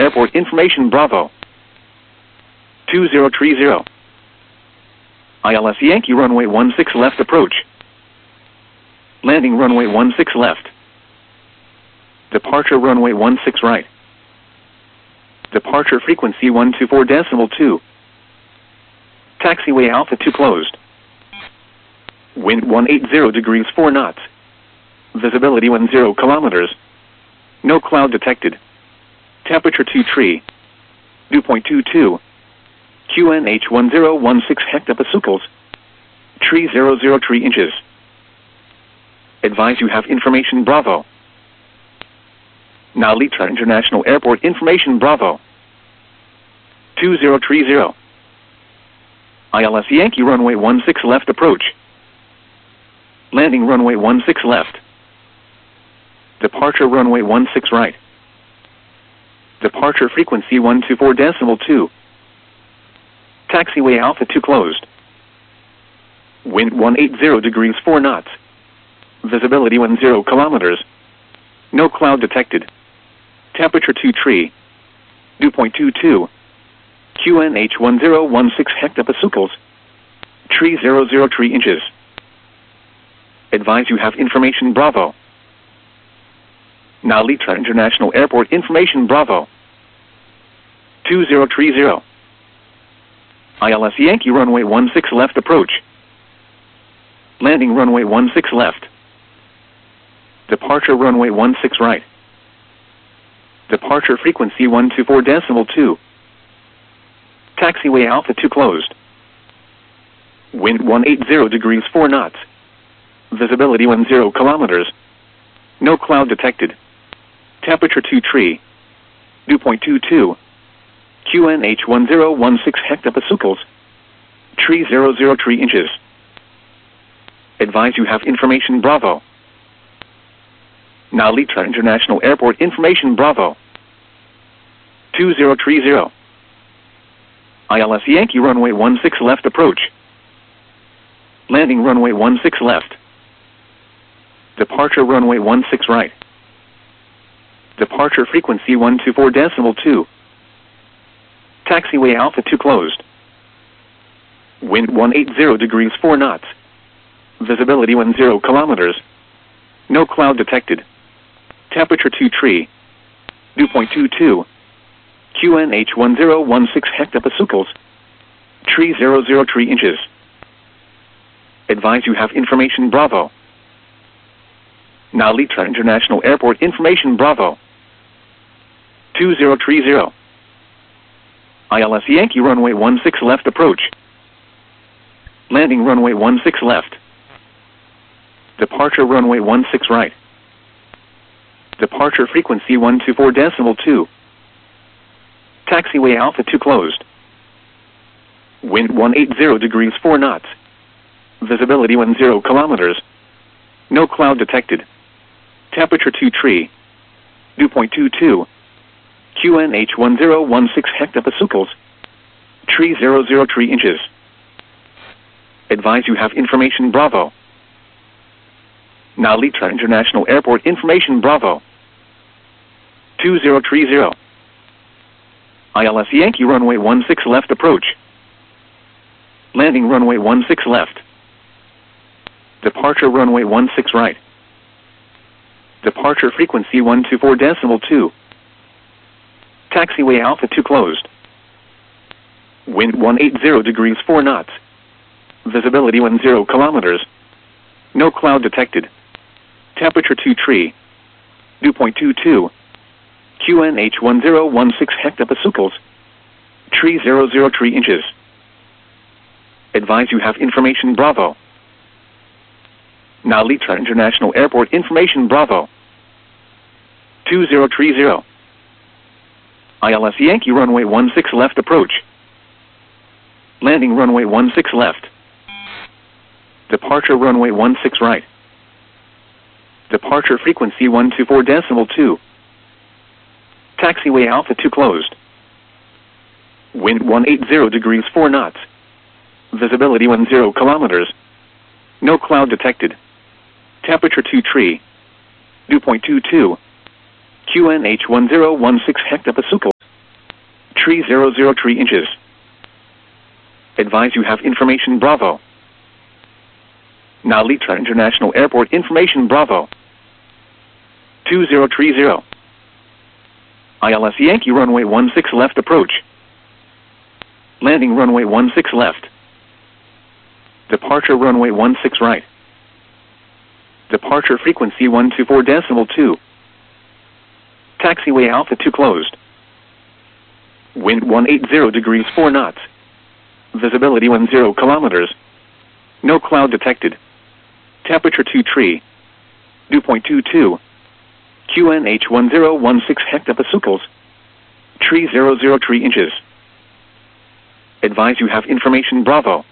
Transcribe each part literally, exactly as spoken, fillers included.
Airport information Bravo. two zero three zero. I L S Yankee runway one six left approach. Landing runway one six left. Departure runway one six right. Departure frequency one two four decimal two. Taxiway Alpha two closed. Wind one eighty degrees four knots. Visibility one zero kilometers. No cloud detected. Temperature two tree. Dew point two two. Q N H one zero one six hectopascals. Tree zero zero three inches. Advise you have information Bravo. Now Litra International Airport information Bravo. two zero three zero. I L S Yankee runway one six left approach. Landing runway one six left. Departure runway one six right. Departure frequency one two four decimal two. Taxiway Alpha two closed. Wind one eighty degrees four knots. Visibility one zero kilometers. No cloud detected. Temperature two tree. Dew point two two. Q N H one zero one six hectopascals. Tree zero zero three inches. Advise you have information Bravo. Now Litra International Airport information Bravo. two zero three zero. I L S Yankee runway one six left approach. Landing runway one six left. Departure runway one six right. Departure frequency one two four decimal two. Taxiway Alpha two closed. Wind one eighty degrees four knots. Visibility one zero kilometers. No cloud detected. Temperature two tree. Dew point two two. Q N H one zero one six hectopascals. Tree zero zero three inches. Advise you have information Bravo. Now Litra International Airport information Bravo. two zero three zero. I L S Yankee runway one six left approach. Landing runway one six left. Departure runway one six right. Departure frequency one two four decimal two. Taxiway Alpha two closed. Wind one eighty degrees four knots. Visibility one zero kilometers. No cloud detected. Temperature two tree. Dew point two two. Q N H one zero one six hectopascals. Tree zero zero three inches. Advise you have information Bravo. Now Litra International Airport information Bravo. two zero three zero. I L S Yankee runway one six left approach. Landing runway one six left. Departure runway one six right. Departure frequency one two four decimal two. Taxiway Alpha two closed. Wind one eighty degrees four knots. Visibility one zero kilometers. No cloud detected. Temperature two tree. Dew point two two. Q N H one zero one six hectopascals. Tree zero zero three inches. Advise you have information Bravo. Now Litra International Airport information Bravo. two zero three zero. I L S Yankee runway one six left approach. Landing runway one six left. Departure runway one six right. Departure frequency one two four decimal two. Taxiway Alpha two closed. Wind one eighty degrees four knots. Visibility one zero kilometers. No cloud detected. Temperature two tree. Dew point two two. Q N H one zero one six hectopascals. Tree zero zero three inches. Advise you have information Bravo. Now Litra International Airport information Bravo. two zero three zero. I L S Yankee runway one six left approach. Landing runway one six left. Departure runway one six right. Departure frequency one two four decimal two. Taxiway Alpha two closed. Wind one eighty degrees four knots. Visibility one zero kilometers. No cloud detected. Temperature two tree. Dew point two two. Q N H one zero one six hectopascals. Tree zero zero three inches. Advise you have information Bravo. Narita International Airport information Bravo. two zero three zero. I L S Yankee runway one six left approach. Landing runway one six left. Departure runway one six right. Departure frequency one two four decimal two. Taxiway Alpha two closed. Wind one eighty degrees four knots. Visibility ten kilometers. No cloud detected. Temperature two tree. Dew point two two. Q N H one zero one six hectopascals. Tree zero zero three inches. Advise you have information Bravo.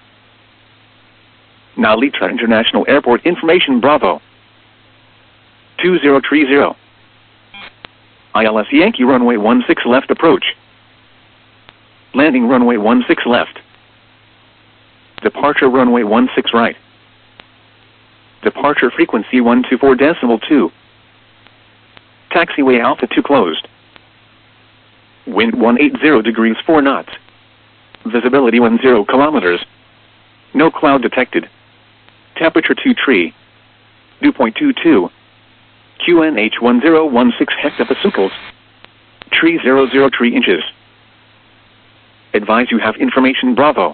Narita International Airport information Bravo. two zero three zero. I L S Yankee runway one six left approach. Landing runway one six left. Departure runway one six right. Departure frequency one two four decimal two. Taxiway Alpha two closed. Wind one eighty degrees four knots. Visibility ten kilometers. No cloud detected. Temperature two tree. Dew point two two. Q N H one zero one six hectopascals. Tree zero zero three inches. Advise you have information Bravo.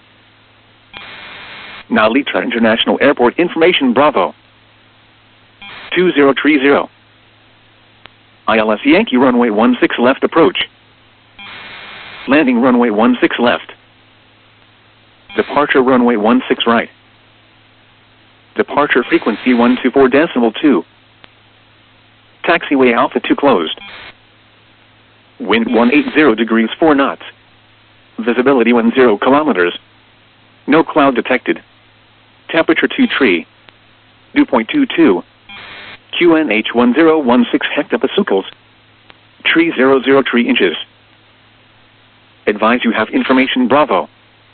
Narita International Airport information Bravo. two zero three zero. I L S Yankee runway one six left approach. Landing runway one six left. Departure runway one six right. Departure frequency one two four decimal two. Taxiway Alpha two closed. Wind one eighty degrees four knots. Visibility ten kilometers. No cloud detected. Temperature two tree. Dew point two two. Q N H one zero one six hectopascals. Tree zero zero three inches. Advise you have information Bravo.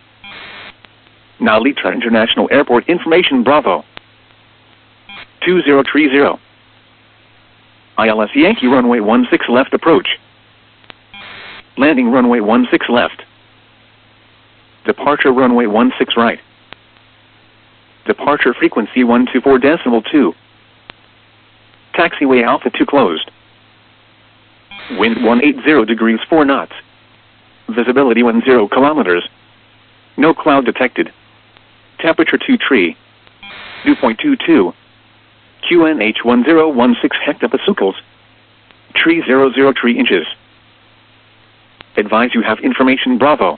Narita International Airport information Bravo. two zero three zero. I L S Yankee runway one six left approach. Landing runway one six left. Departure runway one six right. Departure frequency one two four decimal two. Taxiway Alpha two closed. Wind one eighty degrees four knots. Visibility ten kilometers. No cloud detected. Temperature two tree. Dew point two two. Q N H one zero one six hectopascals. Tree zero zero three inches. Advise you have information Bravo.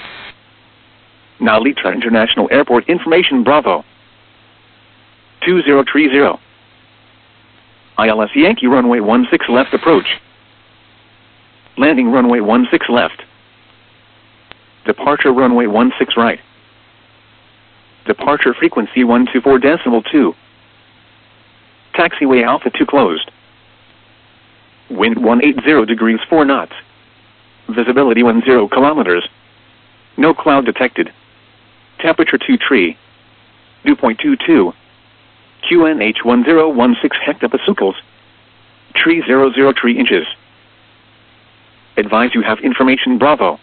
Narita International Airport information Bravo. two zero three zero. I L S Yankee runway one six left approach. Landing runway one six left. Departure runway one six right. Departure frequency one two four decimal two. Taxiway Alpha two closed. Wind one eighty degrees four knots. Visibility ten kilometers. No cloud detected. Temperature two tree. Dew point two two. Q N H one zero one six hectopascals. Tree zero zero three inches. Advise you have information Bravo.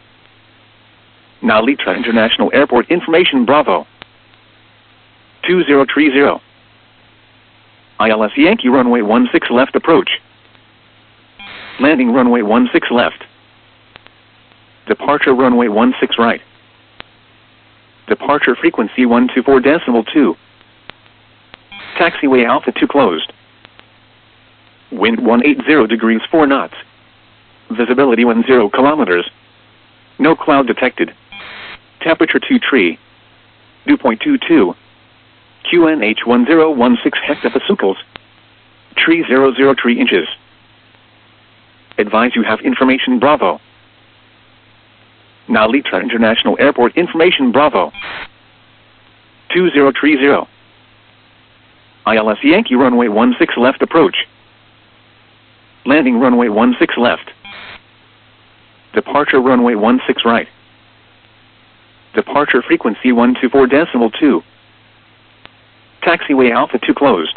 Narita International Airport information Bravo. two zero three zero. I L S Yankee runway one six left approach. Landing runway one six left. Departure runway one six right. Departure frequency one two four decimal two. Taxiway Alpha two closed. Wind one eighty degrees four knots. Visibility ten kilometers. No cloud detected. Temperature two tree. Dew point two two. Q N H one zero one six hectopascals. Tree zero zero three inches. Advise you have information Bravo. Narita International Airport information Bravo. two zero three zero. I L S Yankee runway one six left approach. Landing runway one six left. Departure runway one six right. Departure frequency one two four decimal two. Taxiway Alpha two closed.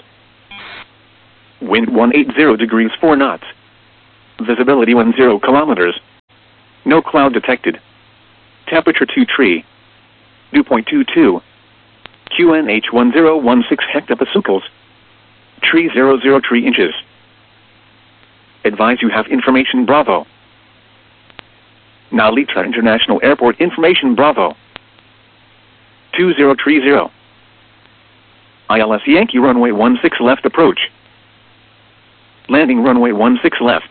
Wind one eighty degrees four knots. Visibility ten kilometers. No cloud detected. Temperature two tree. Dew point two two. Q N H one zero one six hectopascals. Tree zero zero tree inches. Advise you have information Bravo. Now Litra International Airport information Bravo. two zero three zero. I L S Yankee runway one six left approach. Landing runway one six left.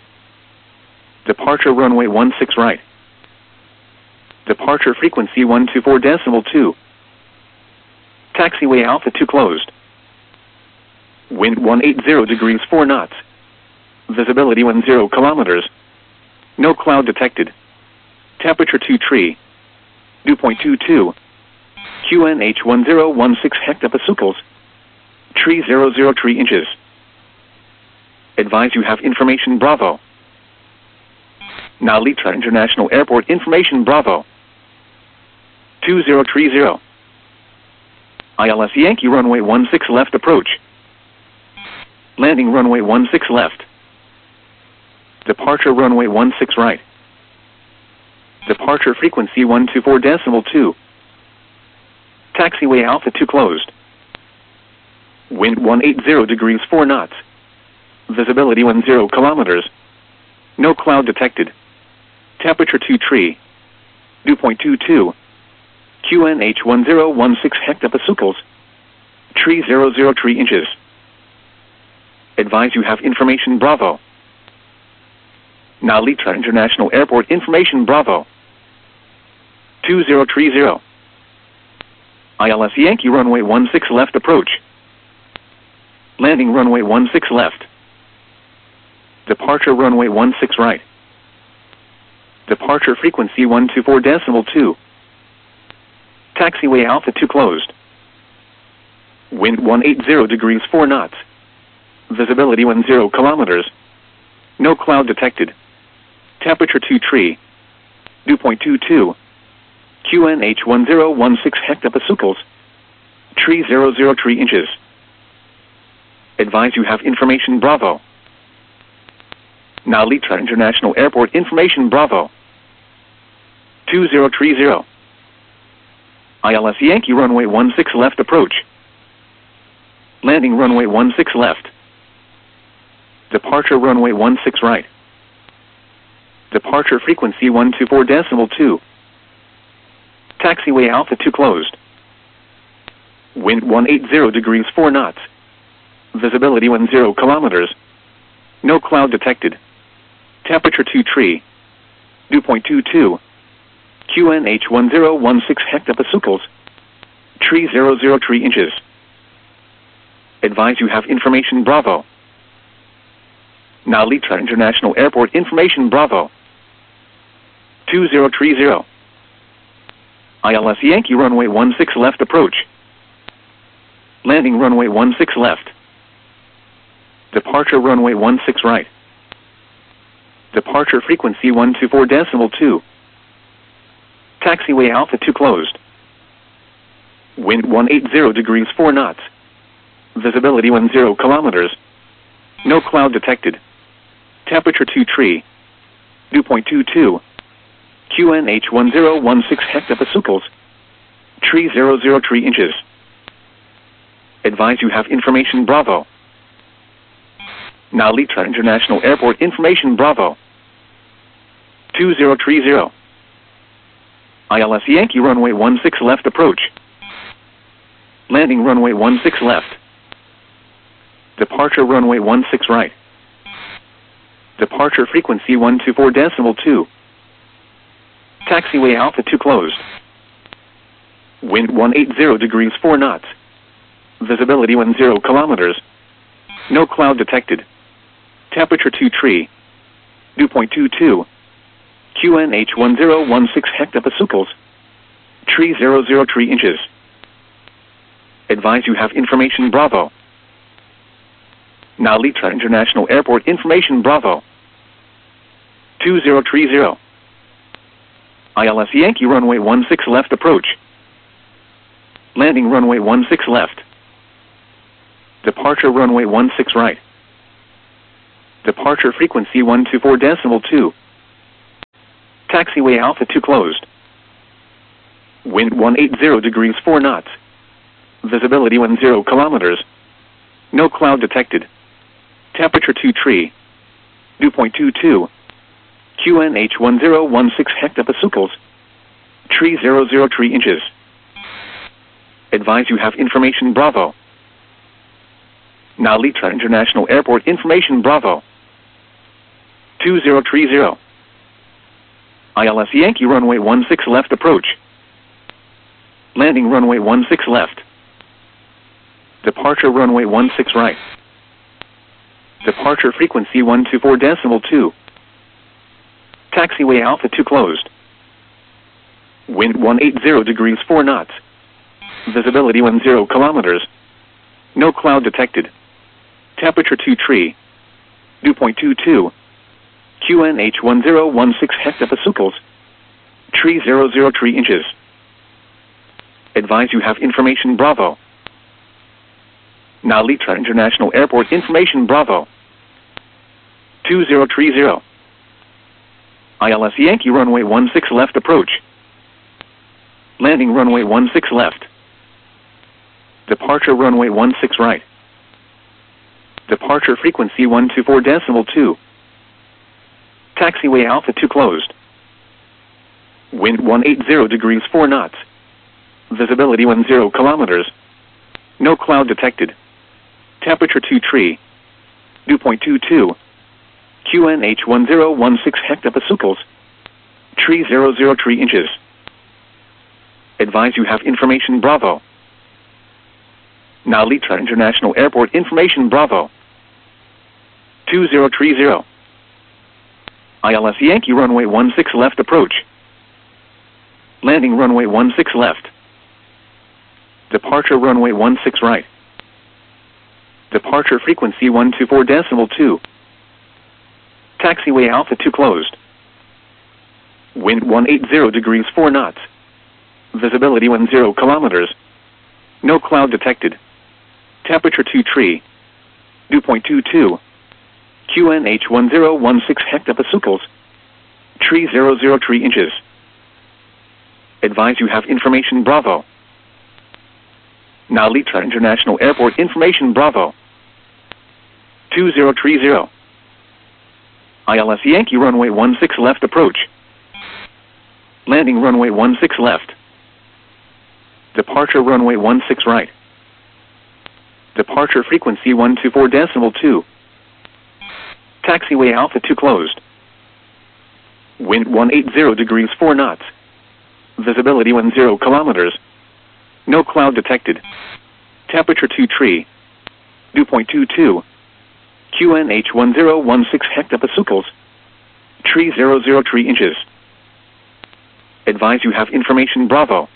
Departure runway one six right. Departure frequency one two four decimal two. Taxiway Alpha two closed. Wind one eighty degrees four knots. Visibility one zero kilometers. No cloud detected. Temperature two tree. Dew point two two. Q N H one zero one six hectopascals. Tree zero zero tree inches. Advise you have information Bravo. Now Litra International Airport information Bravo. two zero three zero. I L S Yankee runway one six left approach. Landing runway one six left. Departure runway one six right. Departure frequency one two four decimal two. Taxiway Alpha two closed. Wind one eighty degrees four knots. Visibility one zero kilometers. No cloud detected. Temperature two tree. Dew point two two. Q N H one zero one six hectopascals. Tree zero zero tree inches. Advise you have information Bravo. Now Litra International Airport information Bravo. two zero three zero. I L S Yankee runway one six left approach. Landing runway one six left. Departure runway one six right. Departure frequency one two four decimal two. Taxiway Alpha two closed. Wind one eighty degrees four knots. Visibility one zero kilometers. No cloud detected. Temperature two tree. Dew point two two. Q N H one zero one six hectopascals. Tree zero zero tree inches. Advise you have information Bravo. Now Litra International Airport information Bravo. two zero three zero. I L S Yankee runway one six left approach. Landing runway one six left. Departure runway one six right. Departure frequency one two four decimal two. Taxiway Alpha two closed. Wind one eighty degrees four knots. Visibility one zero kilometers. No cloud detected. Temperature two tree. Dew point two two. Q N H one zero one six hectopascals. Tree zero zero tree inches. Advise you have information Bravo. Now Litra International Airport information Bravo. two zero three zero. I L S Yankee runway one six left approach. Landing runway one six left. Departure runway one six right. Departure frequency one two four decimal two. Taxiway Alpha two closed. Wind one eighty degrees four knots. Visibility one zero kilometers. No cloud detected. Temperature two tree. Dew point two two. Q N H one zero one six hectopascals. Tree zero zero tree inches. Advise you have information Bravo. Now Litra International Airport information Bravo. two zero three zero. I L S Yankee runway one six left approach. Landing runway one six left. Departure runway one six right. Departure frequency one two four decimal two. Taxiway Alpha two closed. Wind one eighty degrees four knots. Visibility one zero kilometers. No cloud detected. Temperature two tree. Dew point two two. Q N H one zero one six hectopascals. Tree zero zero tree inches. Advise you have information Bravo. Now Litra International Airport information Bravo. two zero three zero. I L S Yankee runway one six left approach. Landing runway one six left. Departure runway one six right. Departure frequency one two four decimal two. Taxiway Alpha two closed. Wind one eighty degrees four knots. Visibility one zero kilometers. No cloud detected. Temperature two tree. Dew point two two. Q N H one zero one six hectopascals. Tree zero zero tree inches. Advise you have information Bravo. Nalitra International Airport information Bravo. two zero three zero. I L S Yankee runway one six left approach. Landing runway one six left. Departure runway one six right. Departure frequency one two four decimal two. Taxiway Alpha two closed. Wind one eighty degrees four knots. Visibility one zero kilometers. No cloud detected. Temperature two tree. Dew point two two. Q N H one zero one six hectopascals. Tree zero zero tree inches. Advise you have information Bravo. Nalitra International Airport information Bravo. two zero three zero. I L S Yankee runway one six left approach. Landing runway one six left. Departure runway one six right. Departure frequency one two four decimal two. Taxiway Alpha two closed. Wind one eighty degrees four knots. Visibility one zero kilometers. No cloud detected. Temperature two tree. Dew point two two. Q N H one zero one six hectopascals. Tree zero zero tree inches. Advise you have information Bravo. Nalitra International Airport information Bravo. two zero three zero. I L S Yankee runway one six left approach. Landing runway one six left. Departure runway one six right. Departure frequency one two four decimal two. Taxiway Alpha two closed. Wind one eighty degrees four knots. Visibility one zero kilometers. No cloud detected. Temperature two tree. Dew point two two. Q N H one zero one six hectopascals. Tree zero zero tree inches. Advise you have information Bravo. Nalitra International Airport information Bravo. two zero three zero. I L S Yankee runway one six left approach. Landing runway one six left. Departure runway one six right. Departure frequency one two four decimal two. Taxiway Alpha two closed. Wind one eighty degrees four knots. Visibility one zero kilometers. No cloud detected. Temperature two tree. Dew point two two. Q N H one zero one six hectopascals. Tree zero zero tree inches. Advise you have information Bravo.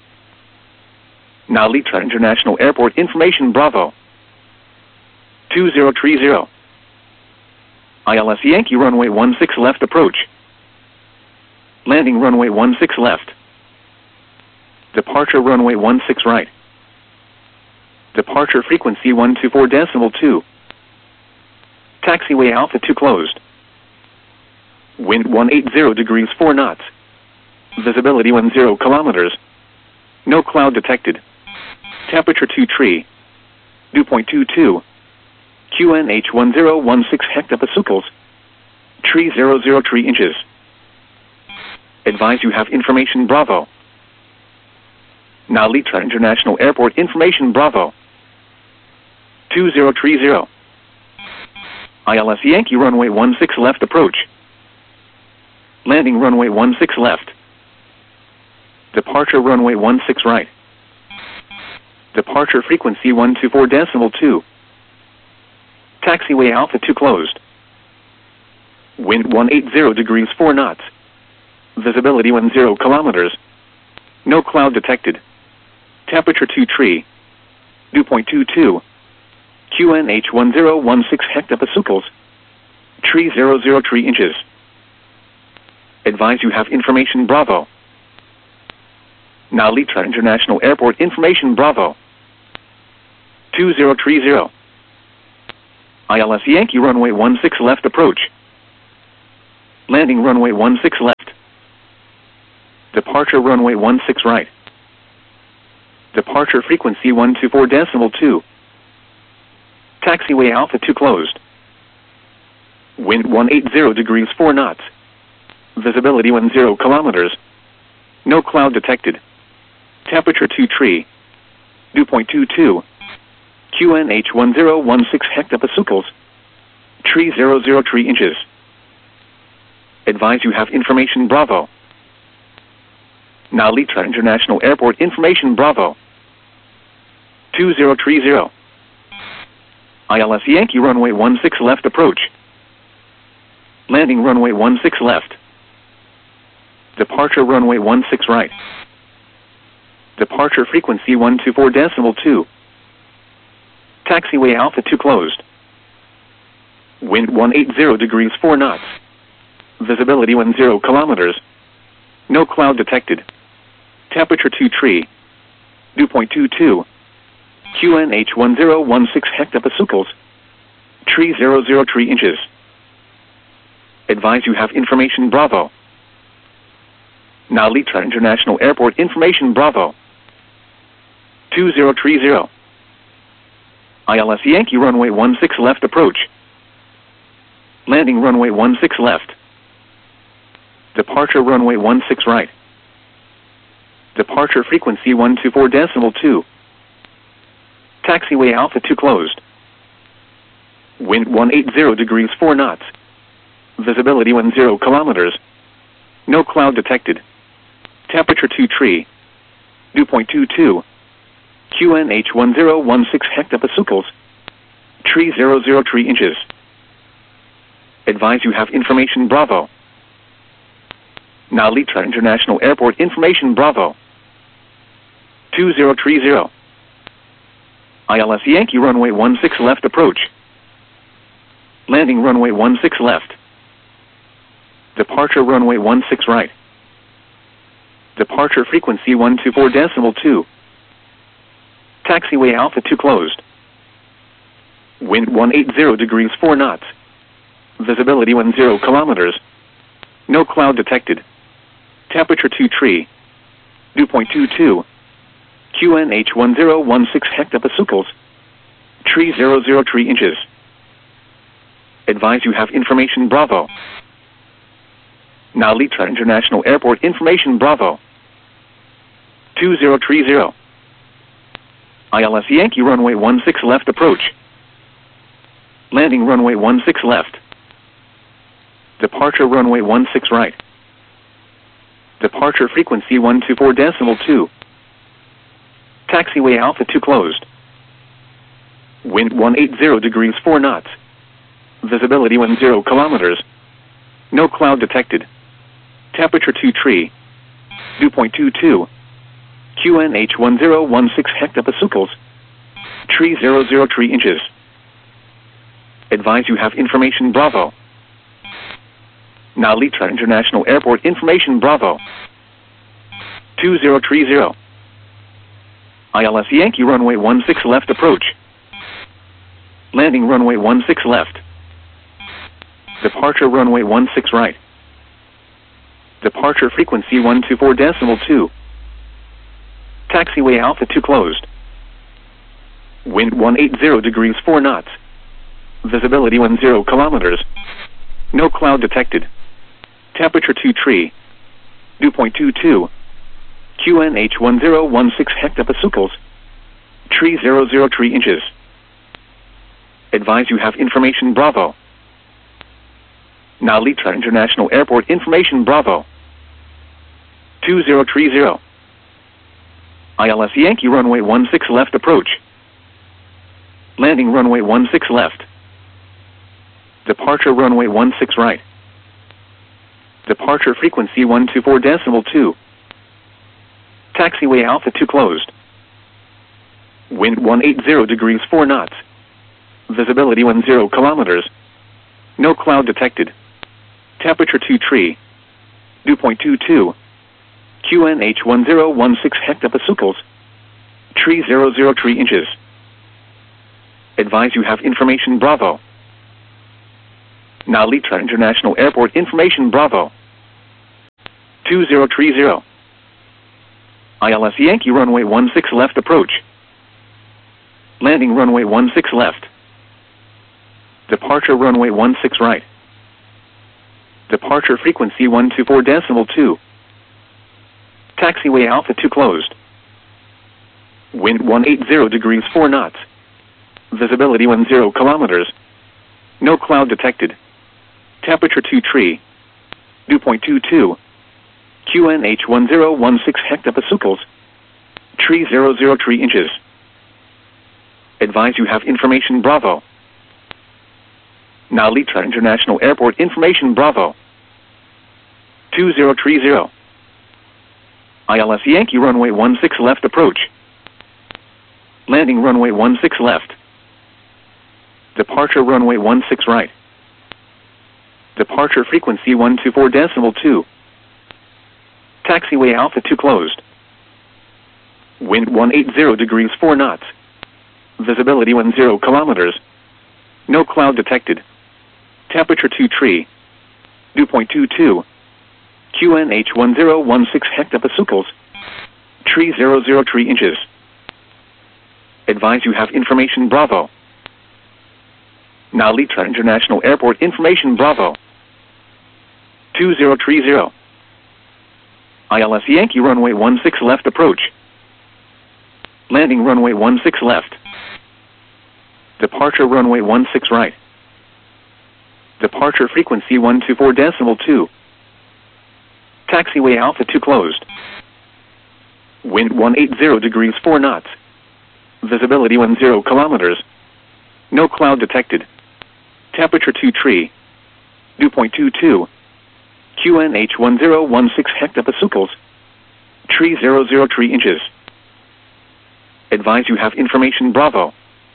Nalitra International Airport information Bravo. two zero three zero. I L S Yankee runway one six left approach. Landing runway one six left. Departure runway one six right. Departure frequency one two four decimal two. Taxiway Alpha two closed. Wind one eighty degrees four knots. Visibility one zero kilometers. No cloud detected. Temperature two tree. Dew point two two. Q N H one zero one six hectopascals. Tree zero zero tree inches. Advise you have information Bravo. Nalitra International Airport information Bravo. two zero three zero. I L S Yankee runway one six left approach. Landing runway one six left. Departure runway one six right. Departure frequency one two four decimal two. Taxiway Alpha two closed. Wind one eighty degrees four knots. Visibility one zero kilometers. No cloud detected. Temperature two tree. Dew point two two. Q N H one zero one six hectopascals. Tree zero zero tree inches. Advise you have information Bravo. Nalitra International Airport information Bravo. two zero three zero. I L S Yankee runway one six left approach. Landing runway one six left. Departure runway one six right. Departure frequency one two four decimal two. Taxiway Alpha two closed. Wind one eighty degrees four knots. Visibility one zero kilometers. No cloud detected. Temperature two tree. Dew point two two. Q N H one zero one six hectopascals. Tree zero zero tree inches. Advise you have information Bravo. Nalita International Airport information Bravo. two zero three zero. I L S Yankee runway one six left approach. Landing runway one six left. Departure runway one six right. Departure frequency one two four decimal two. Taxiway Alpha two closed. Wind one eighty degrees four knots. Visibility one zero kilometers. No cloud detected. Temperature two tree. Dew point two two. Q N H one zero one six hectopascals. Tree zero zero tree inches. Advise you have information Bravo. Nalita International Airport information Bravo. two zero three zero. I L S Yankee runway one six left approach. Landing runway one six left. Departure runway one six right. Departure frequency one two four decimal two. Taxiway Alpha two closed. Wind one eighty degrees four knots. Visibility one zero kilometers. No cloud detected. Temperature two tree. Dew point two two. Q N H one zero one six hectopascals. Tree zero zero tree inches. Advise you have information Bravo. Nalita International Airport information Bravo. two zero three zero. I L S Yankee runway one six left approach. Landing runway one six left. Departure runway one six right. Departure frequency one two four decimal two. Taxiway Alpha two closed. Wind one eighty degrees four knots. Visibility one zero kilometers. No cloud detected. Temperature two tree. Dew point two two. Q N H one zero one six hectopascals. Tree zero zero tree inches. Advise you have information Bravo. Nalita International Airport information Bravo. two zero three zero. I L S Yankee runway one six left approach. Landing runway one six left. Departure runway one six right. Departure frequency one two four decimal two. Taxiway Alpha two closed. Wind one eighty degrees four knots. Visibility one zero kilometers. No cloud detected. Temperature two tree. Dew point two two. Q N H one zero one six hectopascals. Tree zero zero tree inches. Advise you have information Bravo. Nalita International Airport information Bravo. two zero three zero. I L S Yankee runway one six left approach. Landing runway one six left. Departure runway one six right. Departure frequency one two four decimal two. Taxiway Alpha two closed. Wind one eighty degrees four knots. Visibility one zero kilometers. No cloud detected. Temperature two tree. Dew point two two. Q N H one zero one six hectopascals. Tree zero zero tree inches. Advise you have information Bravo. Nalita International Airport information Bravo. two zero three zero. I L S Yankee runway one six left approach. Landing runway one six left. Departure runway one six right. Departure frequency one two four decimal two. Taxiway Alpha two closed. Wind one eighty degrees four knots. Visibility one zero kilometers. No cloud detected. Temperature two tree. Dew point two two. Q N H one zero one six hectopascals. Tree zero zero tree inches. Advise you have information Bravo. Nalita International Airport information Bravo. two zero three zero. I L S Yankee runway one six left approach. Landing runway one six left. Departure runway one six right. Departure frequency one two four decimal two. Taxiway Alpha two closed. Wind one eighty degrees four knots. Visibility ten kilometers. No cloud detected. Temperature two tree. Dew point two two. Q N H one zero one six hectopascals. Tree zero zero three inches. Advise you have information Bravo. Now Litra International Airport information Bravo. two zero three zero. I L S Yankee runway one six left approach. Landing runway one six left. Departure runway one six right. Departure frequency one two four decimal two. Taxiway Alpha two closed. Wind one eighty degrees four knots. Visibility ten kilometers. No cloud detected. Temperature two tree. Dew point two two. Q N H one zero one six hectopascals. Tree zero zero three inches. Advise you have information Bravo. Now Litra International Airport information Bravo. two zero three zero. I L S Yankee runway one six left approach. Landing runway one six left. Departure runway one six right. Departure frequency one two four decimal two. Taxiway Alpha two closed. Wind one eighty degrees four knots. Visibility ten kilometers. No cloud detected. Temperature two tree. Dew point two two. Q N H one zero one six hectopascals. Tree zero zero three inches. Advise you have information Bravo.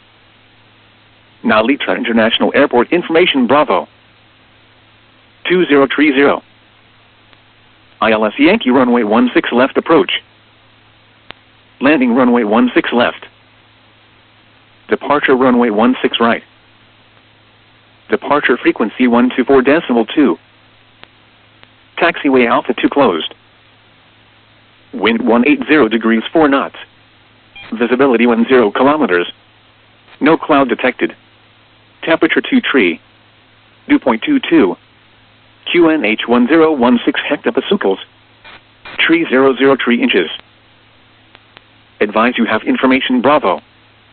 Now Litra International Airport information Bravo. two zero three zero. I L S Yankee runway one six left approach. Landing runway one six left. Departure runway one six right. Departure frequency one two four decimal two. Taxiway Alpha two closed. Wind one eighty degrees four knots. Visibility ten kilometers. No cloud detected. Temperature two tree. Dew point two two. Q N H one zero one six hectopascals. Tree zero zero three inches. Advise you have information Bravo.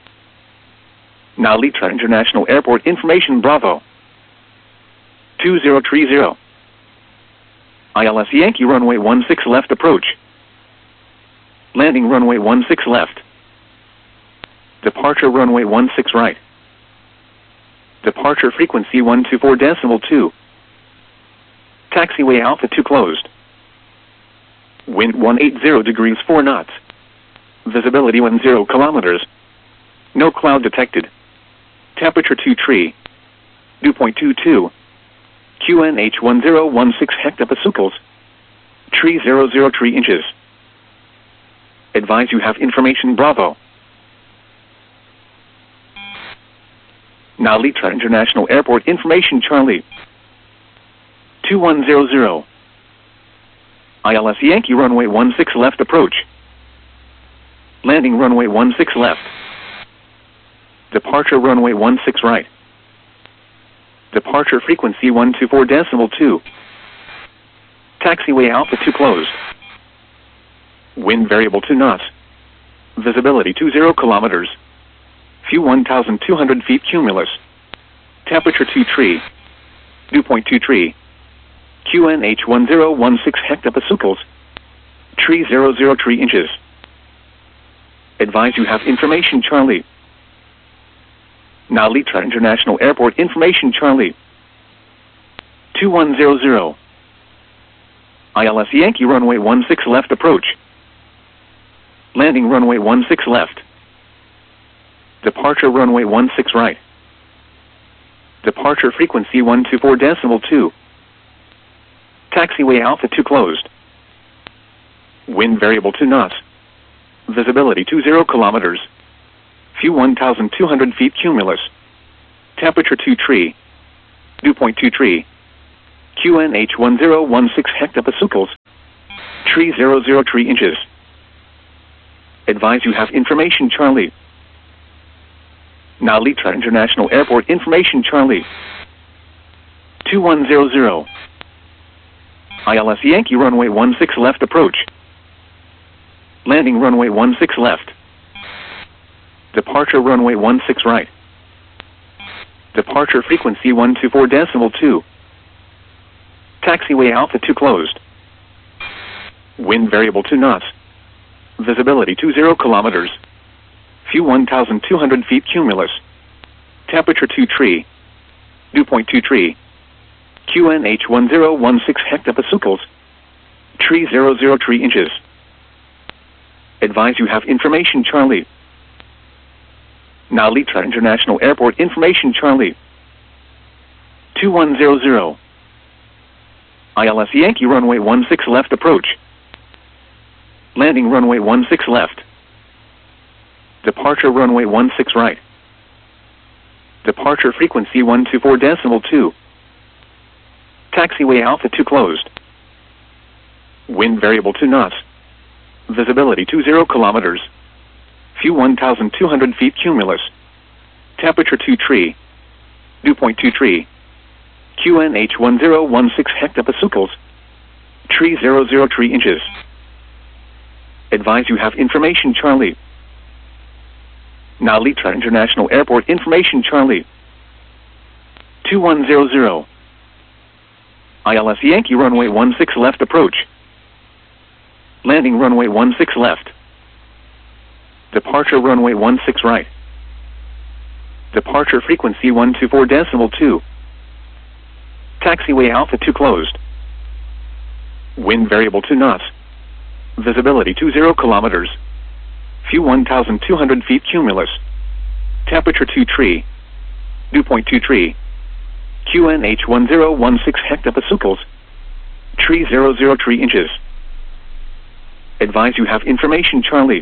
Now Litra International Airport information Bravo. two zero three zero. I L S Yankee runway one six left approach. Landing runway one six left. Departure runway one six right. Departure frequency one two four decimal two. Taxiway Alpha two closed. Wind one eighty degrees four knots. Visibility ten kilometers. No cloud detected. Temperature two tree. Dew point two two. Q N H one zero one six hectopascals. Tree zero zero three inches. Advise you have information Bravo. Now Litra International Airport information Charlie. two one zero zero. I L S Yankee runway one six left approach. Landing runway one six left. Departure runway one six right. Departure frequency one two four decimal two. Taxiway Alpha two closed. Wind variable two knots. Visibility two zero kilometers. View one thousand two hundred feet cumulus. Temperature two tree. Dew point two tree. Q N H one zero one six hectopascals. Tree zero zero three inches. Advise you have information Bravo. Now Litra International Airport information Charlie. two one zero zero. I L S Yankee runway one six left approach. Landing runway one six left. Departure runway one six right. Departure frequency one two four decimal two. Taxiway Alpha two closed. Wind variable two knots. Visibility two zero kilometers. View one thousand two hundred feet cumulus. Temperature two tree. Dew point two tree. Q N H one zero one six hectopascals. Tree zero zero three inches. Advise you have information Charlie. Now Litra International Airport information Charlie. two one zero zero. I L S Yankee runway one six left approach. Landing runway one six left. Departure runway one six right. Departure frequency one two four decimal two. Taxiway Alpha two closed. Wind variable two knots. Visibility two zero kilometers. View one thousand two hundred feet cumulus. Temperature two tree. Dew point two tree. Q N H one zero one six hectopascals. Tree zero zero three inches. Advise you have information Charlie. Narita International Airport information Charlie. two one zero zero. I L S Yankee runway one six left approach. Landing runway one six left. Departure runway one six right. Departure frequency one two four decimal two. Taxiway Alpha two closed. Wind variable two knots. Visibility two zero kilometers. View one thousand two hundred feet cumulus. Temperature two tree. Dew point two tree. Q N H one zero one six hectopascals. Tree zero zero three inches. Advise you have information Charlie. Narita International Airport information Charlie. two one zero zero. I L S Yankee runway one six left approach. Landing runway one six left. Departure runway one six right. Departure frequency one two four decimal two. Taxiway Alpha two closed. Wind variable two knots. Visibility two zero kilometers. View one thousand two hundred feet cumulus. Temperature two tree. Dew point two tree. Q N H one zero one six hectopascals. Tree zero zero three inches. Advise you have information Charlie. Narita International Airport information Charlie. two one zero zero. I L S Yankee runway one six left approach. Landing runway one six left. Departure runway one six right. Departure frequency one two four decimal two. Taxiway Alpha two closed. Wind variable two knots. Visibility two zero kilometers. View one thousand two hundred feet cumulus. Temperature two tree. Dew point two tree. Q N H one zero one six hectopascals. Tree zero zero three inches. Advise you have information Charlie.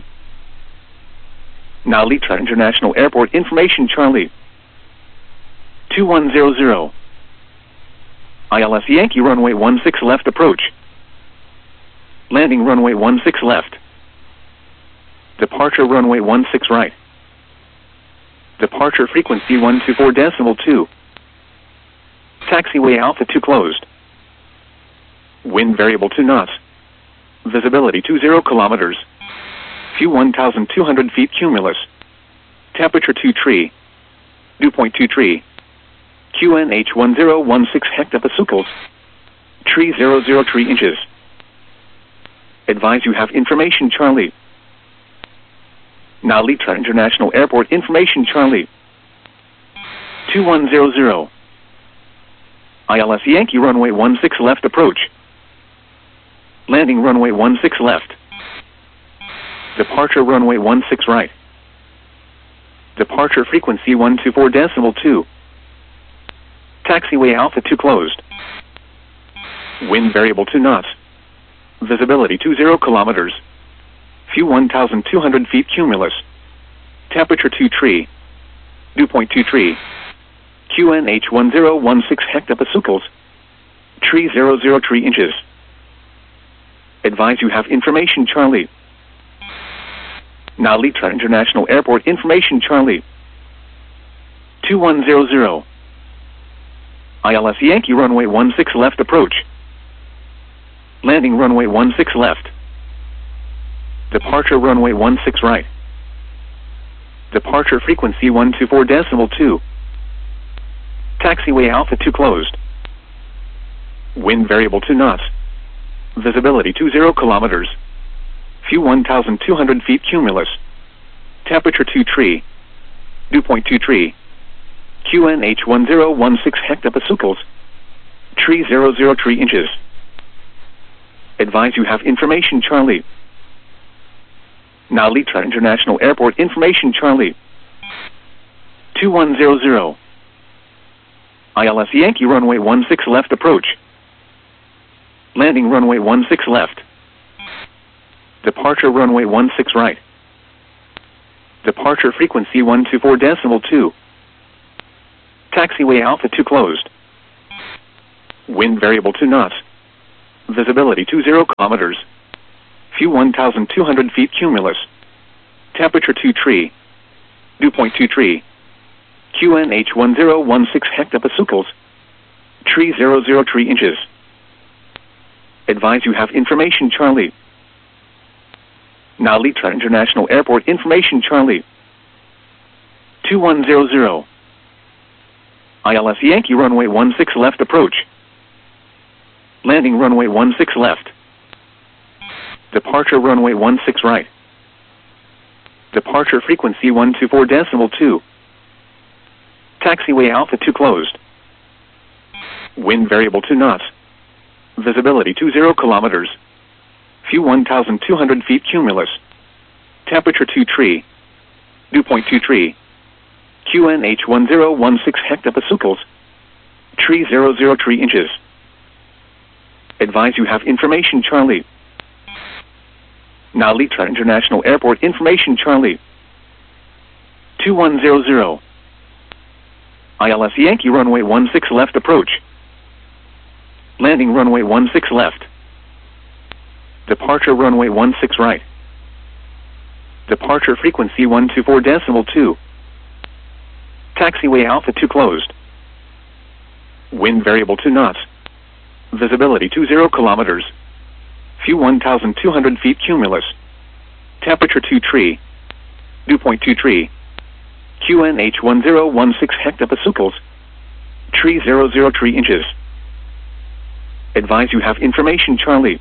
Narita International Airport information Charlie. two one zero zero. I L S Yankee runway one six left approach. Landing runway one six left. Departure runway one six right. Departure frequency one two four decimal two. Taxiway Alpha two closed. Wind variable two knots. Visibility two zero kilometers. View one thousand two hundred feet cumulus. Temperature two tree. Dew point two tree. Q N H one zero one six hectopascals. Tree zero zero three inches. Advise you have information Charlie. Narita International Airport information Charlie. two one zero zero. I L S Yankee runway one six left approach. Landing runway one six left. Departure runway one six right. Departure frequency one two four decimal two. Taxiway Alpha two closed. Wind variable two knots. Visibility two zero kilometers. View one thousand two hundred feet cumulus. Temperature two tree. Dew point two tree. Q N H one zero one six hectopascals. Tree zero zero three inches. Advise you have information Charlie. Narita International Airport information Charlie. two one zero zero. I L S Yankee runway one six left approach. Landing runway one six left. Departure runway one six right. Departure frequency one two four decimal two. Taxiway Alpha two closed. Wind variable two knots. Visibility two zero kilometers. View one thousand two hundred feet cumulus. Temperature two tree. Dew point two tree. Q N H one zero one six hectopascals. Tree zero zero three inches. Advise you have information Charlie. Narita International Airport information Charlie. two one zero zero. I L S Yankee runway one six left approach. Landing runway one six left. Departure runway one six right. Departure frequency one two four decimal two. Taxiway Alpha two closed. Wind variable two knots. Visibility two zero kilometers. View one thousand two hundred feet cumulus. Temperature two tree. Dew point two tree. Q N H one zero one six hectopascals. Tree zero zero three inches. Advise you have information Charlie. Now Litra International Airport information Charlie. two one zero zero. I L S Yankee runway one six left approach. Landing runway one six left. Departure runway one six right. Departure frequency one two four decimal two. Taxiway Alpha two closed. Wind variable two knots. Visibility two zero kilometers. View one thousand two hundred feet cumulus. Temperature two tree. Dew point two tree. Q N H one zero one six hectopascals. Tree zero zero three inches. Advise you have information Charlie. Now Litra International Airport information Charlie. two one zero zero. I L S Yankee runway one six left approach. Landing runway one six left. Departure runway one six right. Departure frequency one two four decimal two. Taxiway Alpha two closed. Wind variable two knots. Visibility two zero kilometers. View one thousand two hundred feet cumulus. Temperature two tree. Dew point two tree. Q N H one zero one six hectopascals. Tree zero zero three inches. Advise you have information Charlie.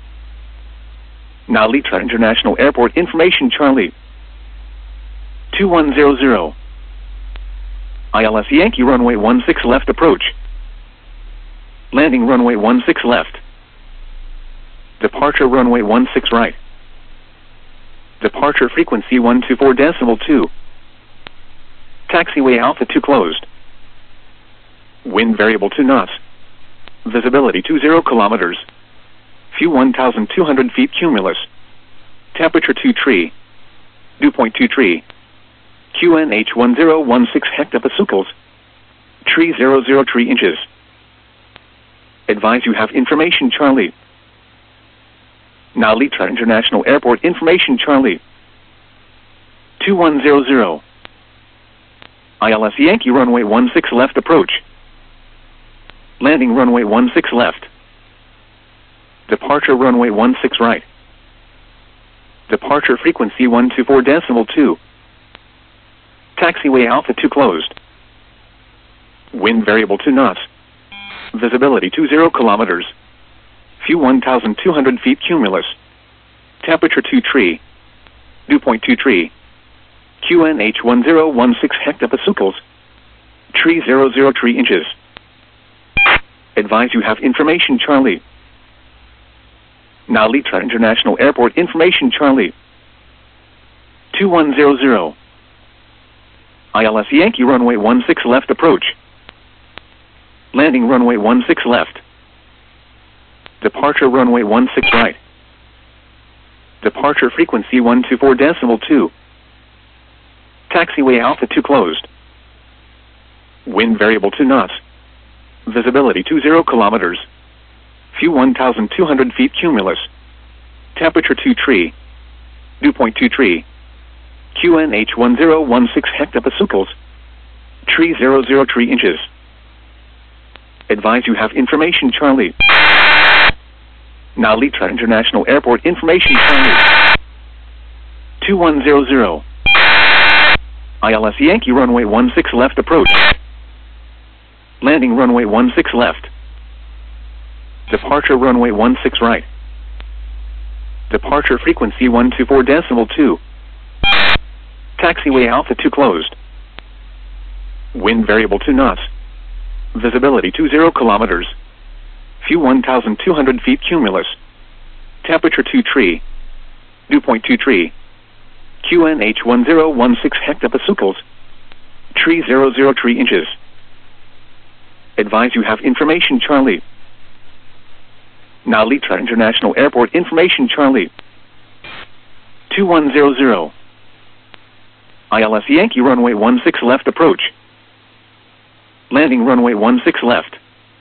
Now Litra International Airport information Charlie. two one zero zero. I L S Yankee runway one six left approach. Landing runway one six left. Departure runway one six right. Departure frequency one two four decimal two. Taxiway Alpha two closed. Wind variable two knots. Visibility two zero kilometers. View one thousand two hundred feet cumulus. Temperature two tree. Dew point two tree. Q N H one zero one six hectopascals. Tree zero zero three inches. Advise you have information Charlie. Now Litra International Airport information Charlie. two one zero zero. I L S Yankee runway one six left approach. Landing runway one six left. Departure runway one six right. Departure frequency one two four decimal two. Taxiway Alpha two closed. Wind variable two knots. Visibility two zero kilometers. View one thousand two hundred feet cumulus. Temperature two tree. Dew point two tree. Q N H one zero one six hectopascals. Tree zero zero three inches. Advise you have information Charlie. Now Litra International Airport information Charlie. two one zero zero. I L S Yankee runway one six left approach. Landing runway one six left. Departure runway one six right. Departure frequency one two four decimal two. Taxiway Alpha two closed. Wind variable two knots. Visibility two zero kilometers. View one thousand two hundred feet cumulus. Temperature two tree. Dew point two tree. Q N H one zero one six hectopascals. Tree zero zero three inches. Advise you have information Charlie. Now Litra International Airport information Charlie. two one zero zero. I L S Yankee runway one six left approach. Landing runway one six left. Departure runway one six right. Departure frequency one two four decimal two. Taxiway Alpha two closed. Wind variable two knots. Visibility two zero kilometers. View one thousand two hundred feet cumulus. Temperature two tree. Dew point two tree. Q N H one zero one six hectopascals. Tree zero zero three inches. Advise you have information Charlie. Now Litra International Airport information Charlie. two one zero zero. I L S Yankee runway one six left approach. Landing runway one six left.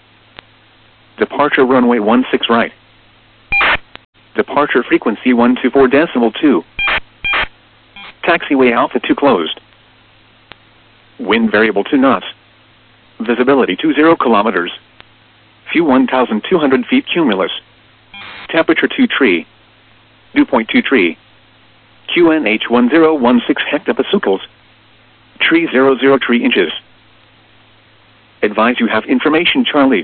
Departure runway one six right. Departure frequency one two four decimal two. Taxiway Alpha two closed. Wind variable two knots. Visibility two zero kilometers. View one thousand two hundred feet cumulus. Temperature two tree. Dew point two tree. Q N H one zero one six hectopascals. Tree zero zero tree inches. Advise you have information Charlie.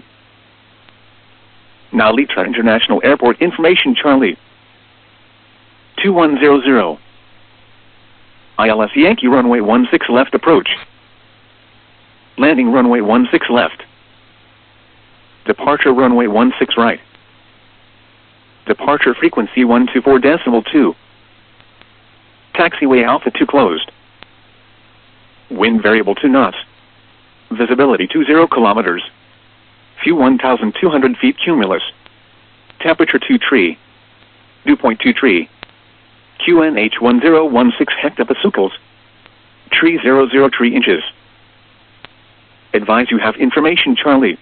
Now Litra International Airport information Charlie. two one zero zero. I L S Yankee runway one six left approach. Landing runway one six left. Departure runway one six right. Departure frequency one two four decimal two. Taxiway Alpha two closed. Wind variable two knots. Visibility two zero kilometers. View one thousand two hundred feet cumulus. Temperature two tree. Dew point two tree. Q N H one zero one six hectopascals. Tree zero zero tree inches. Advise you have information Charlie.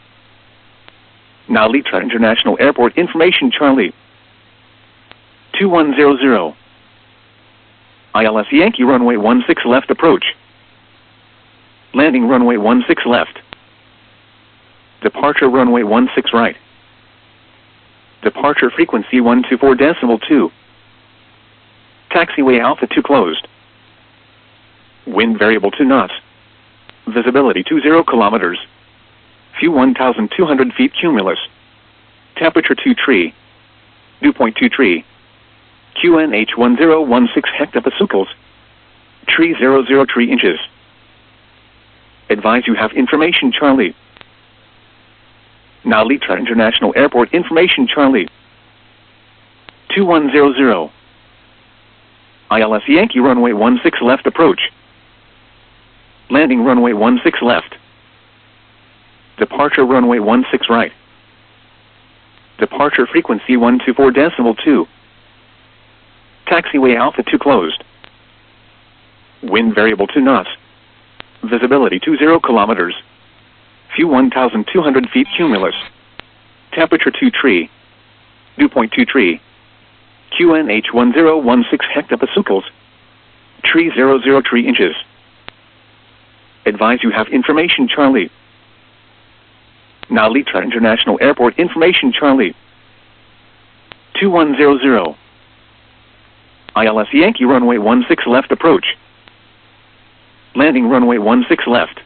Now Litra International Airport information Charlie. two one zero zero. I L S Yankee runway one six left approach. Landing runway one six left. Departure runway one six right. Departure frequency one two four decimal two. Taxiway Alpha two closed. Wind variable two knots. Visibility two zero kilometers. View one thousand two hundred feet cumulus. Temperature two tree. Dew point two tree. Q N H one zero one six hectopascals. Tree zero zero tree inches. Advise you have information Charlie. Now Litra International Airport information Charlie. two one zero zero. I L S Yankee runway one six left approach. Landing runway one six left. Departure runway one six right. Departure frequency one two four decimal two. Taxiway Alpha two closed. Wind variable two knots. Visibility two zero kilometers. View one thousand two hundred feet cumulus. Temperature two tree. Dew point two tree. Q N H one zero one six hectopascals. Tree zero zero tree inches. Advise you have information Charlie. Now Litra International Airport information Charlie. two one zero zero. I L S Yankee runway one six left approach. Landing runway one six left.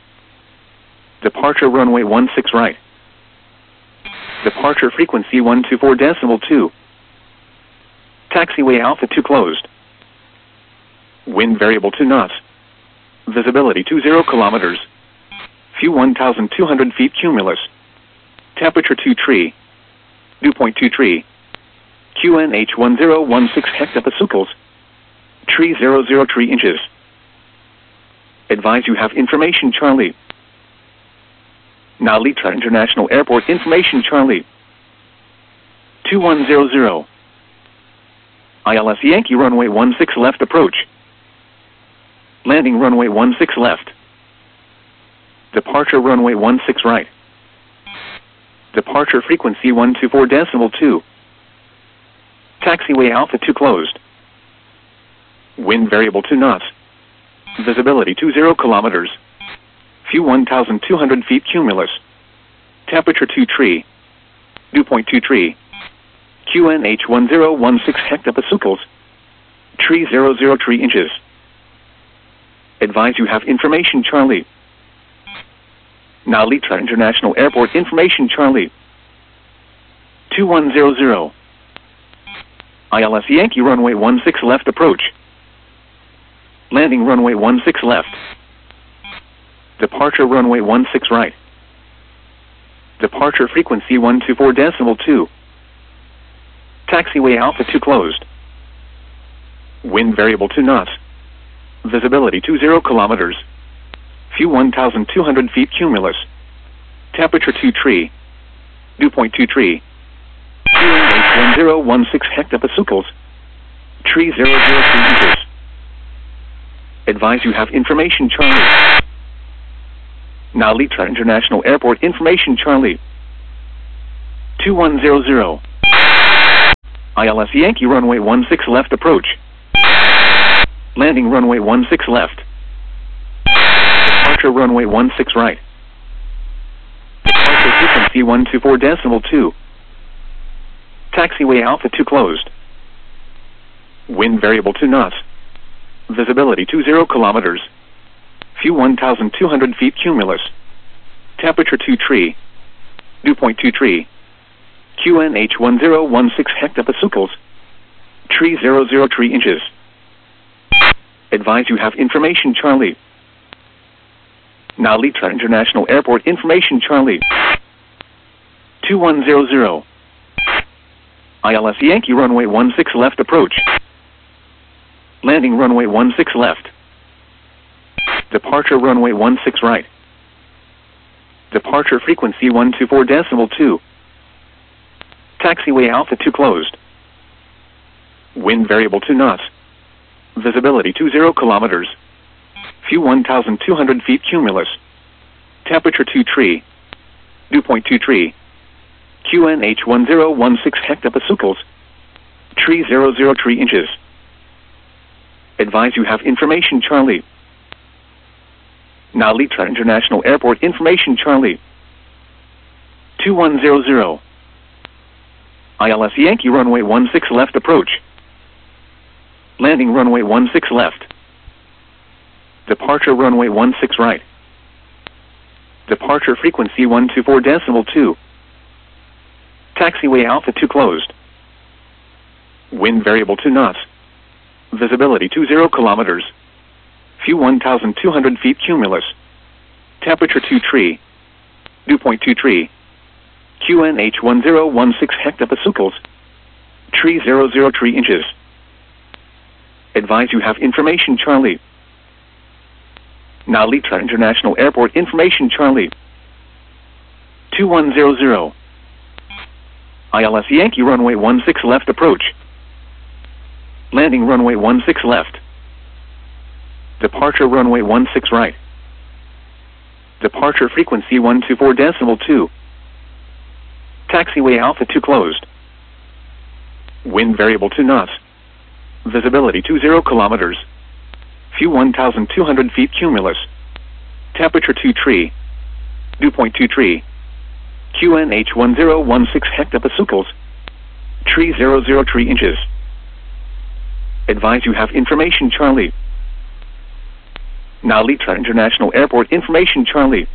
Departure runway one six right. Departure frequency one two four decimal two. Taxiway Alpha two closed. Wind variable two knots. Visibility two zero kilometers. View one thousand two hundred feet cumulus. Temperature two tree. Dew point two tree. Q N H one zero one six hectopascals. Tree zero zero tree inches. Advise you have information Charlie. Now Litra International Airport information Charlie. two one zero zero. I L S Yankee runway one six left approach. Landing runway one six left. Departure runway one six right. Departure frequency one two four decimal two. Taxiway Alpha two closed. Wind variable two knots. Visibility two zero kilometers. View one thousand two hundred feet cumulus. Temperature two tree. Dew point two tree. Q N H one zero one six hectopascals. Tree zero zero tree inches. Advise you have information Charlie. Now Litra International Airport information Charlie. two one zero zero. I L S Yankee runway one six left approach. Landing runway one six left. Departure runway one six right. Departure frequency one two four decimal two. Taxiway Alpha two closed. Wind variable two knots. Visibility two zero kilometers. View one thousand two hundred feet cumulus. Temperature two tree. Dew point two tree. Q N H one zero one six hectopascals. Tree zero zero three inches. Advise you have information Charlie. Now Litra International Airport information Charlie. two one zero zero. I L S Yankee runway one six left approach. Landing runway one six left. Departure runway one six right. Departure frequency one two four decimal two. Taxiway Alpha two closed. Wind variable two knots. Visibility two zero kilometers. View one thousand two hundred feet cumulus. Temperature two tree. Dew point two tree. Q N H one zero one six hectopascals. Tree zero zero tree inches. Advise you have information Charlie. Now Litra International Airport information Charlie. two one zero zero. I L S Yankee runway one six left approach. Landing runway one six left. Departure runway one six right. Departure frequency one two four decimal two. Taxiway Alpha two closed. Wind variable two knots. Visibility two zero kilometers. View one thousand two hundred feet cumulus. Temperature two tree. Dew point two tree. Q N H one zero one six hectopascals. Tree zero zero tree inches. Advise you have information Charlie. Now Litra International Airport information Charlie. two one zero zero. I L S Yankee runway one six left approach. Landing runway one six left. Departure runway one six right. Departure frequency one two four decimal two. Taxiway Alpha two closed. Wind variable two knots. Visibility two zero kilometers. View one thousand two hundred feet cumulus. Temperature two tree. Dew point two tree. Q N H one zero one six hectopascals. Tree zero zero tree inches. Advise you have information Charlie. Now Litra International Airport information Charlie. two one zero zero. I L S Yankee runway one six left approach. Landing runway one six left. Departure runway one six right. Departure frequency one two four decimal two. Taxiway Alpha two closed. Wind variable two knots. Visibility two zero kilometers. View one thousand two hundred feet cumulus. Temperature two tree. Dew point two tree. Q N H one zero one six hectopascals. Tree zero zero tree inches. Advise you have information Charlie. Now Litra International Airport information Charlie.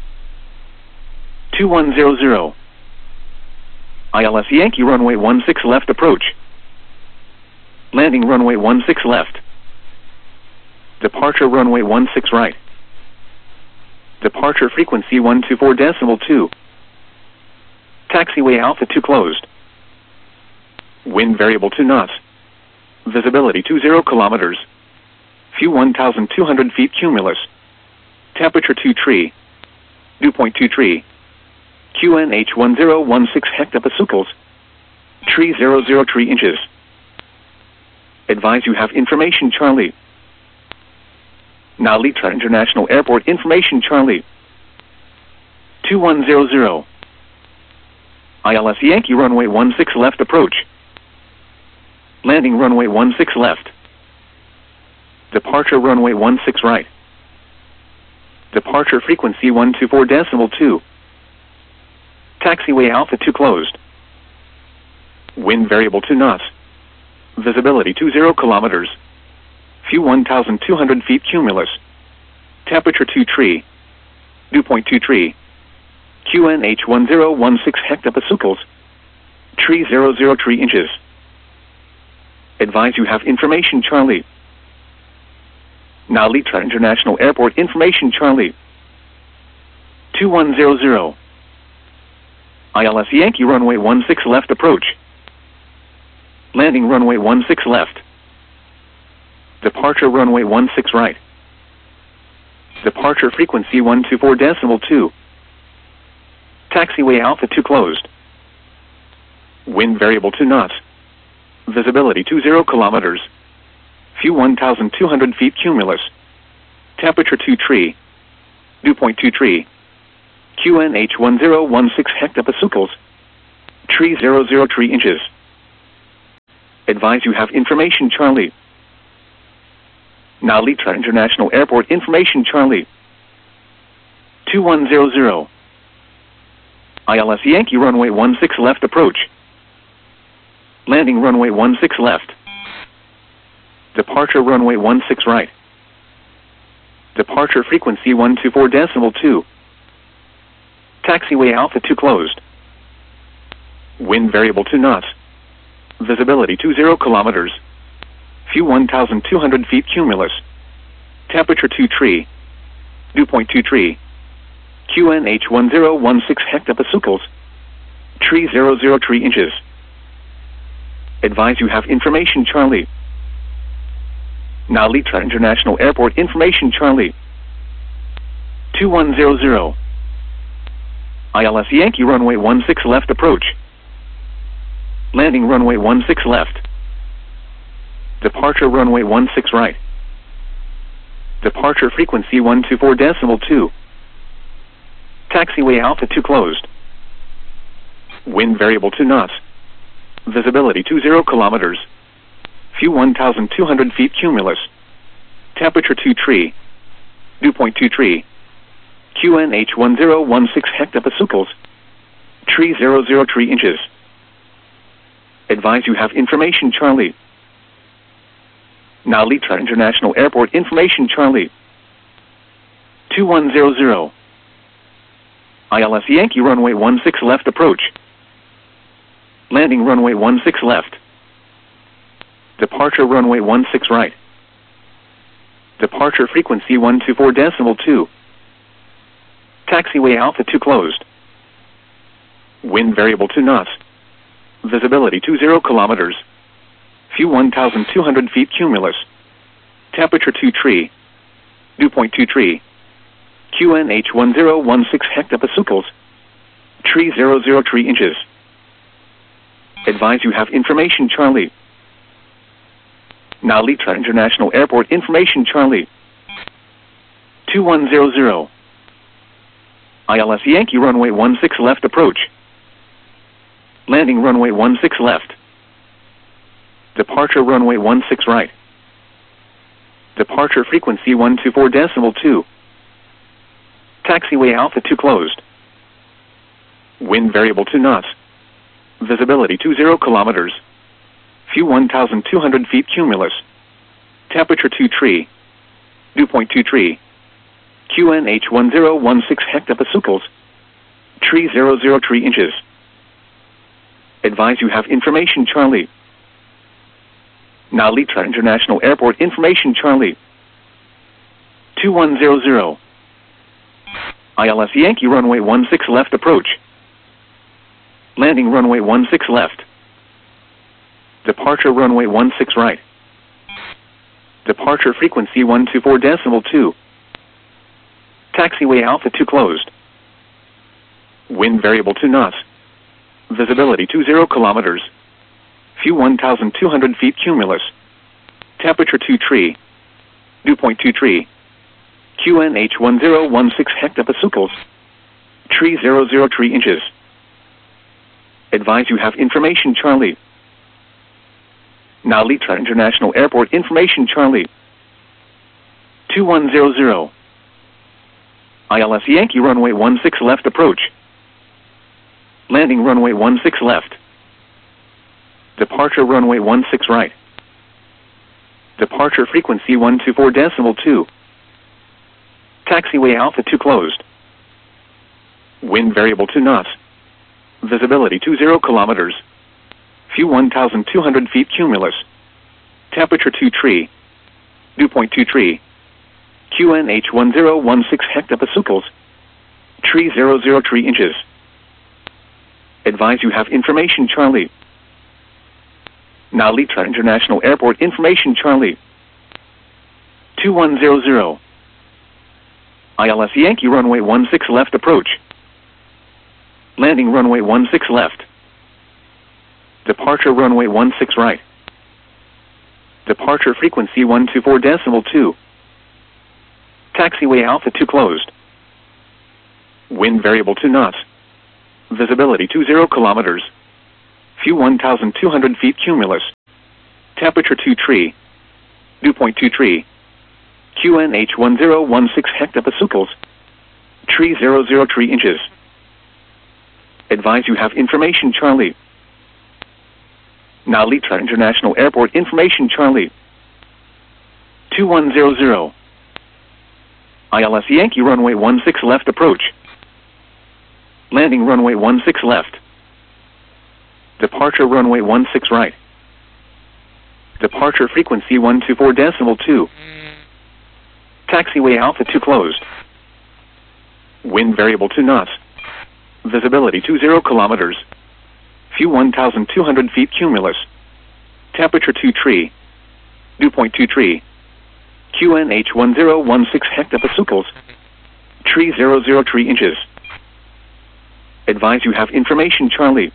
two one zero zero. I L S Yankee runway one six left approach. Landing runway one six left. Departure runway one six right. Departure frequency one two four decimal two. Taxiway Alpha two closed. Wind variable two knots. Visibility two zero kilometers. View one thousand two hundred feet cumulus. Temperature two tree. Dew point two tree. Q N H one zero one six hectopascals. Tree zero zero tree inches. Advise you have information Charlie. Now Litra International Airport information Charlie. two one zero zero. I L S Yankee runway one six left approach. Landing runway one six left. Departure runway one six right. Departure frequency one two four decimal two. Taxiway Alpha two closed. Wind variable two knots. Visibility two zero kilometers. View one thousand two hundred feet cumulus. Temperature two tree. Dew point two tree. Q N H one zero one six hectopascals. Tree zero zero tree inches. Advise you have information Charlie. Now Litra International Airport information Charlie. two one zero zero. I L S Yankee runway one six left approach. Landing runway one six left. Departure runway one six right. Departure frequency one two four decimal two. Taxiway Alpha two closed. Wind variable two knots. Visibility two zero kilometers. View one thousand two hundred feet cumulus. Temperature two tree. Dew point two tree. Q N H one zero one six hectopascals. Tree zero zero tree inches. Advise you have information Charlie. Now Litra International Airport information Charlie. two one zero zero. I L S Yankee runway one six left approach. Landing runway one six left. Departure runway one six right. Departure frequency one two four decimal two. Taxiway Alpha two closed. Wind variable two knots. Visibility two zero kilometers. Fuel one thousand two hundred feet cumulus. Temperature two tree. Dew point two tree. Q N H one zero one six hectopascals. Tree zero zero tree inches. Advise you have information Charlie. Now Litra International Airport information Charlie. two one zero zero. I L S Yankee runway one six left approach. Landing runway one six left. Departure runway one six right. Departure frequency one two four decimal two. Taxiway Alpha two closed. Wind variable two knots. Visibility two zero kilometers. Fuel one thousand two hundred feet cumulus. Temperature two tree. Dew point two tree. Q N H one zero one six hectopascals. Tree zero zero tree inches. Advise you have information Charlie. Now Litra International Airport information Charlie. two one zero zero. I L S Yankee runway one six left approach. Landing runway one six left. Departure runway one six right. Departure frequency one two four decimal two. Taxiway Alpha two closed. Wind variable two knots. Visibility two zero kilometers. Fuel one thousand two hundred feet cumulus. Temperature two tree. Dew point two tree. Q N H one zero one six hectopascals. Tree zero zero tree inches. Advise you have information Charlie. Now Litra International Airport information Charlie. two one zero zero. I L S Yankee runway one six left approach. Landing runway one six left. Departure runway one six right. Departure frequency one two four decimal two. Taxiway Alpha two closed. Wind variable two knots. Visibility two zero kilometers. Fuel one thousand two hundred feet cumulus. Temperature two tree. Dew point two tree. Q N H one zero one six hectopascals. Tree zero zero tree inches. Advise you have information Charlie. Now Litra International Airport information Charlie. two one zero zero. I L S Yankee runway one six left approach. Landing runway one six left. Departure runway one six right. Departure frequency one two four decimal two. Taxiway Alpha two closed. Wind variable two knots. Visibility two zero kilometers. Fuel one thousand two hundred feet cumulus. Temperature two tree. Dew point two tree. Q N H one zero one six hectopascals. Tree zero zero tree inches. Advise you have information Charlie. Now Litra International Airport information Charlie. two one zero zero. I L S Yankee runway one six left approach. Landing runway one six left. Departure runway one six right. Departure frequency one two four decimal two. Taxiway Alpha two closed. Wind variable two knots. Visibility two zero kilometers. Fuel one thousand two hundred feet cumulus. Temperature two tree. Dew point two tree. Q N H one zero one six hectopascals. Tree zero zero tree inches. Advise you have information Charlie. Now Litra International Airport information Charlie. two one zero zero. I L S Yankee runway one six left approach. Landing runway one six left. Departure runway one six right. Departure frequency one two four decimal two. Taxiway Alpha two closed. Wind variable two knots. Visibility two zero kilometers. Fuel one thousand two hundred feet cumulus. Temperature two tree. Dew point two tree. Q N H one zero one six hectopascals. Tree zero zero three inches. Advise you have information Charlie. Narita International Airport information Charlie. two one zero zero. I L S Yankee runway one six left approach. Landing runway one six left. Departure runway one six right. Departure frequency one two four decimal two. Taxiway Alpha two closed. Wind variable two knots. Visibility two zero kilometers. Fuel one thousand two hundred feet cumulus. Temperature two tree. Dew point two tree. Q N H one zero one six hectopascals. Tree zero zero three inches. Advise you have information Charlie.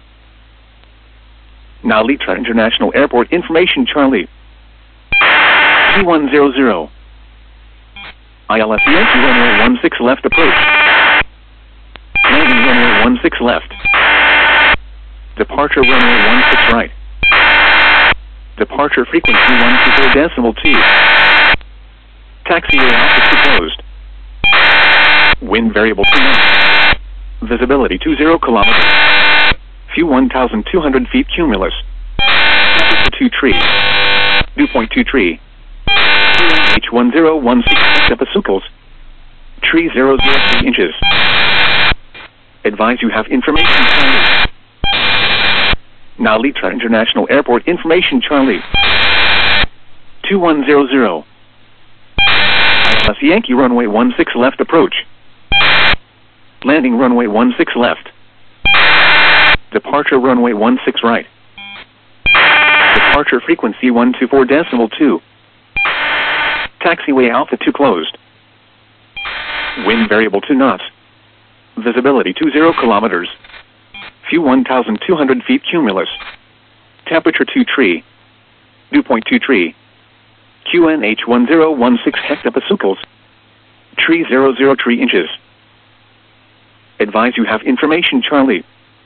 Narita International Airport information Charlie. two one zero zero. I L S Yankee runway one six left approach. Landing runway one six left. Departure runway one six right. Departure frequency one two four decimal two. Taxiway Alpha two closed. Wind variable two knots. Visibility two zero kilometers. Fuel one thousand two hundred feet cumulus. Temperature two tree. Dew point two tree. H one zero one six hectopascals. Tree zero zero three inches. Advise you have information Charlie. Narita International Airport information Charlie. two one zero zero. I L S Yankee runway one six left approach. Landing runway one six left. Departure runway one six right. Departure frequency one two four decimal two. Taxiway Alpha two closed. Wind variable two knots. Visibility two zero kilometers. Fuel one thousand two hundred feet cumulus. Temperature two tree. Dew point two tree. Q N H one zero one six hectopascals. Tree zero zero three inches. Advise you have information Charlie.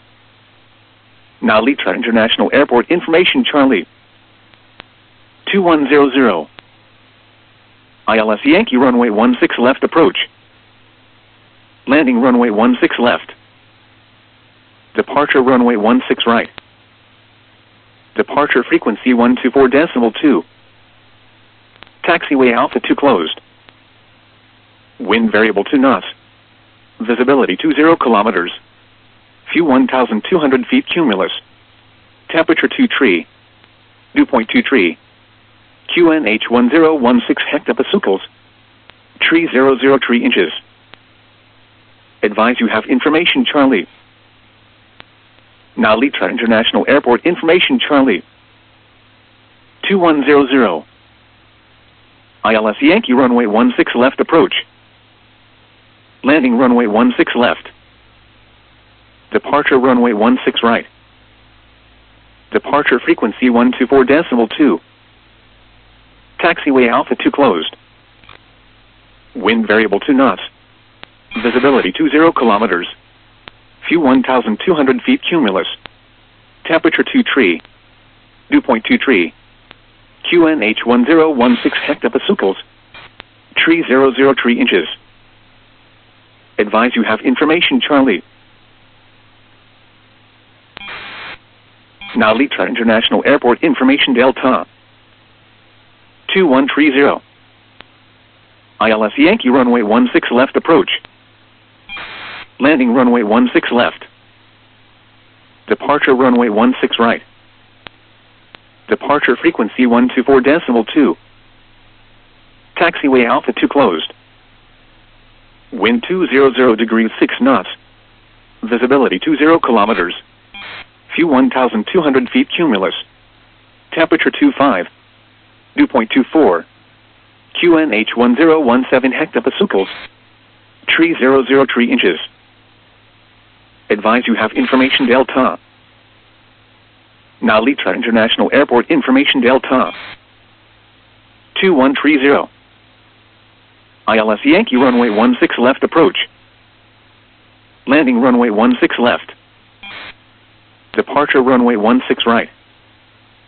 Narita International Airport information Charlie. two one zero zero. I L S Yankee runway one six left approach. Landing runway one six left. Departure runway one six right. Departure frequency one two four decimal two. Taxiway Alpha two closed. Wind variable two knots. Visibility two zero kilometers. Fuel one thousand two hundred feet cumulus. Temperature two tree. Dew point two tree. Q N H one zero one six hectopascals. Tree zero zero three inches. Advise you have information Charlie. Narita International Airport information Charlie. two one zero zero. I L S Yankee runway one six left approach. Landing runway one six left. Departure runway one six right. Departure frequency one two four decimal two. Taxiway Alpha two closed. Wind variable two knots. Visibility two zero kilometers. Fuel one thousand two hundred feet cumulus. Temperature two tree. Dew point two tree. Q N H one zero one six hectopascals. Tree zero zero three inches. Advise you have information Charlie. Narita International Airport information Delta. two one three zero. I L S Yankee runway one six left approach. Landing runway one six left. Departure runway one six right. Departure frequency one two four decimal two. Taxiway Alpha two closed. Wind two hundred degrees six knots. Visibility two zero kilometers. Fuel one thousand two hundred feet cumulus. Temperature two five. Dew point two four. Q N H one zero one seven hectopascals. Tree zero zero three inches. Advise you have information Delta. Narita International Airport information Delta. two one three zero. I L S Yankee runway one six left approach. Landing runway one six left. Departure runway one six right.